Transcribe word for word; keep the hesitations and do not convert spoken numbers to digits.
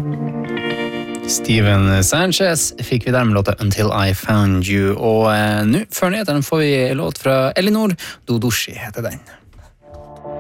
Steven Sanchez fikk vi der med låta Until I Found You, og eh, nå før nyhetene får vi en låt fra Elinor, Dodoshi heter den.